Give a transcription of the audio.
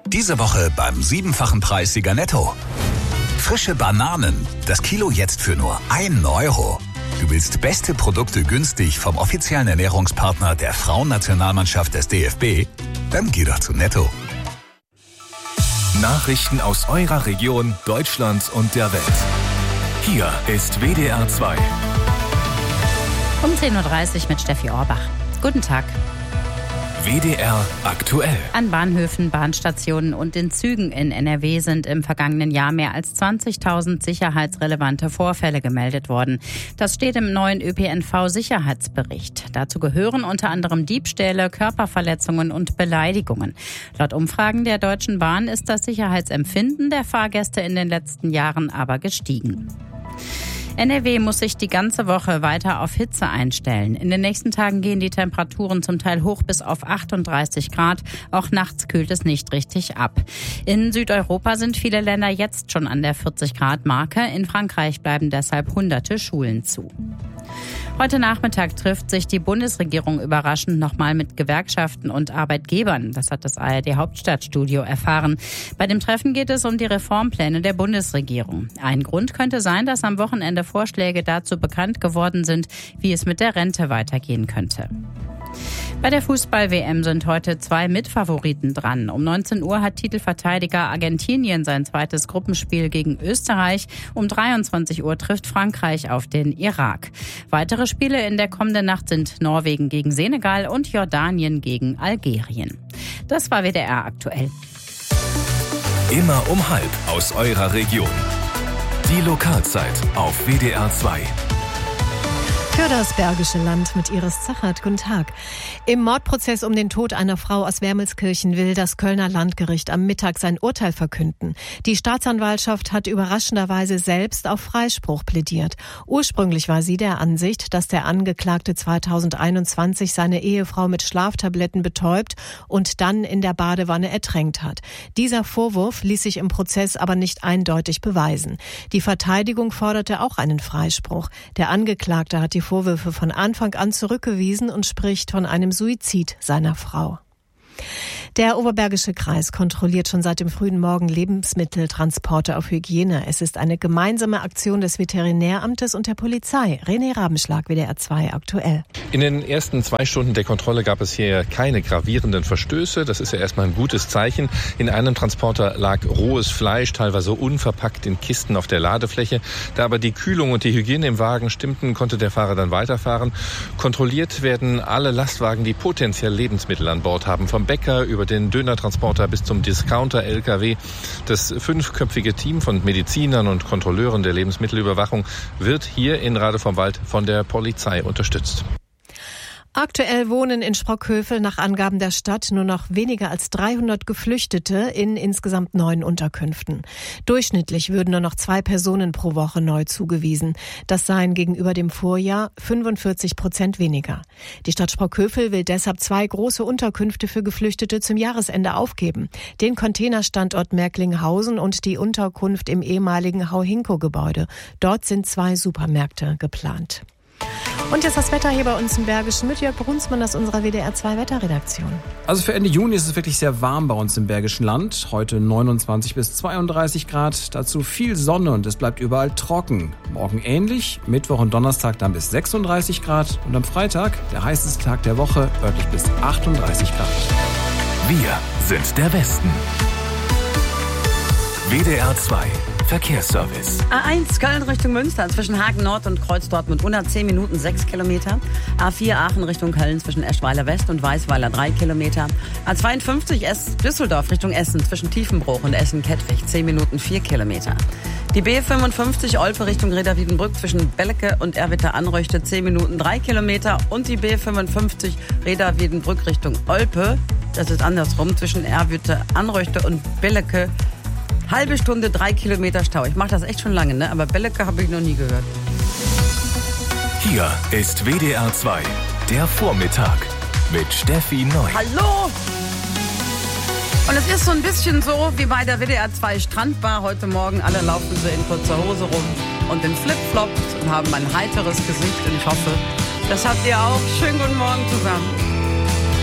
Diese Woche beim 7-fachen Preissieger Netto. Frische Bananen, das Kilo jetzt für nur 1 Euro. Du willst beste Produkte günstig vom offiziellen Ernährungspartner der Frauennationalmannschaft des DFB? Dann geh doch zu Netto. Nachrichten aus eurer Region, Deutschland und der Welt. Hier ist WDR 2. Um 10.30 Uhr mit Steffi Orbach. Guten Tag. WDR aktuell. An Bahnhöfen, Bahnstationen und in Zügen in NRW sind im vergangenen Jahr mehr als 20.000 sicherheitsrelevante Vorfälle gemeldet worden. Das steht im neuen ÖPNV-Sicherheitsbericht. Dazu gehören unter anderem Diebstähle, Körperverletzungen und Beleidigungen. Laut Umfragen der Deutschen Bahn ist das Sicherheitsempfinden der Fahrgäste in den letzten Jahren aber gestiegen. NRW muss sich die ganze Woche weiter auf Hitze einstellen. In den nächsten Tagen gehen die Temperaturen zum Teil hoch bis auf 38 Grad. Auch nachts kühlt es nicht richtig ab. In Südeuropa sind viele Länder jetzt schon an der 40-Grad-Marke. In Frankreich bleiben deshalb hunderte Schulen zu. Heute Nachmittag trifft sich die Bundesregierung überraschend nochmal mit Gewerkschaften und Arbeitgebern. Das hat das ARD-Hauptstadtstudio erfahren. Bei dem Treffen geht es um die Reformpläne der Bundesregierung. Ein Grund könnte sein, dass am Wochenende Vorschläge dazu bekannt geworden sind, wie es mit der Rente weitergehen könnte. Bei der Fußball-WM sind heute 2 Mitfavoriten dran. Um 19 Uhr hat Titelverteidiger Argentinien sein zweites Gruppenspiel gegen Österreich. Um 23 Uhr trifft Frankreich auf den Irak. Weitere Spiele in der kommenden Nacht sind Norwegen gegen Senegal und Jordanien gegen Algerien. Das war WDR aktuell. Immer um 12:30 aus eurer Region. Die Lokalzeit auf WDR 2. Für das Bergische Land mit Iris Zachert. Guten Tag. Im Mordprozess um den Tod einer Frau aus Wermelskirchen will das Kölner Landgericht am Mittag sein Urteil verkünden. Die Staatsanwaltschaft hat überraschenderweise selbst auf Freispruch plädiert. Ursprünglich war sie der Ansicht, dass der Angeklagte 2021 seine Ehefrau mit Schlaftabletten betäubt und dann in der Badewanne ertränkt hat. Dieser Vorwurf ließ sich im Prozess aber nicht eindeutig beweisen. Die Verteidigung forderte auch einen Freispruch. Der Angeklagte hat die Vorwürfe von Anfang an zurückgewiesen und spricht von einem Suizid seiner Frau. Der Oberbergische Kreis kontrolliert schon seit dem frühen Morgen Lebensmitteltransporte auf Hygiene. Es ist eine gemeinsame Aktion des Veterinäramtes und der Polizei. René Rabenschlag, WDR 2 aktuell. In den ersten 2 Stunden der Kontrolle gab es hier keine gravierenden Verstöße. Das ist ja erstmal ein gutes Zeichen. In einem Transporter lag rohes Fleisch, teilweise unverpackt in Kisten auf der Ladefläche. Da aber die Kühlung und die Hygiene im Wagen stimmten, konnte der Fahrer dann weiterfahren. Kontrolliert werden alle Lastwagen, die potenziell Lebensmittel an Bord haben. Vom Bäcker über den Dönertransporter bis zum Discounter-LKW. Das 5-köpfige Team von Medizinern und Kontrolleuren der Lebensmittelüberwachung wird hier in Rade vom Wald von der Polizei unterstützt. Aktuell wohnen in Sprockhövel nach Angaben der Stadt nur noch weniger als 300 Geflüchtete in insgesamt 9 Unterkünften. Durchschnittlich würden nur noch 2 Personen pro Woche neu zugewiesen. Das seien gegenüber dem Vorjahr 45% weniger. Die Stadt Sprockhövel will deshalb 2 große Unterkünfte für Geflüchtete zum Jahresende aufgeben. Den Containerstandort Merklinghausen und die Unterkunft im ehemaligen Hauhinko-Gebäude. Dort sind 2 Supermärkte geplant. Und jetzt das Wetter hier bei uns im Bergischen mit Jörg Brunsmann aus unserer WDR 2 Wetterredaktion. Also für Ende Juni ist es wirklich sehr warm bei uns im Bergischen Land. Heute 29 bis 32 Grad, dazu viel Sonne und es bleibt überall trocken. Morgen ähnlich, Mittwoch und Donnerstag dann bis 36 Grad und am Freitag, der heißeste Tag der Woche, örtlich bis 38 Grad. Wir sind der Westen. WDR 2 Verkehrsservice. A1 Köln Richtung Münster zwischen Hagen Nord und Kreuz Dortmund 110 Minuten 6 Kilometer. A4 Aachen Richtung Köln zwischen Eschweiler West und Weißweiler 3 Kilometer. A52 Düsseldorf Richtung Essen zwischen Tiefenbruch und Essen-Kettwig 10 Minuten 4 Kilometer. Die B55 Olpe Richtung Reda-Wiedenbrück zwischen Belecke und Erwitter-Anreuchte 10 Minuten 3 Kilometer. Und die B55 Reda-Wiedenbrück Richtung Olpe, das ist andersrum, zwischen Erwitter-Anreuchte und Belecke. Halbe Stunde, 3 Kilometer Stau. Ich mache das echt schon lange, ne? Aber Belecke habe ich noch nie gehört. Hier ist WDR 2, der Vormittag mit Steffi Neu. Hallo! Und es ist so ein bisschen so wie bei der WDR 2 Strandbar heute Morgen. Alle laufen sie in kurzer Hose rum und in Flipflops und haben ein heiteres Gesicht. Und ich hoffe, das habt ihr auch. Schönen guten Morgen zusammen.